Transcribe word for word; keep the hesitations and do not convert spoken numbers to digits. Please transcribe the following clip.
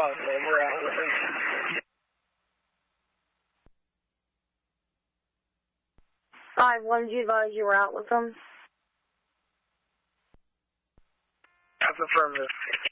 fuck, man. We're out with him. Hi, when did you advise you were out with him? That's affirmative.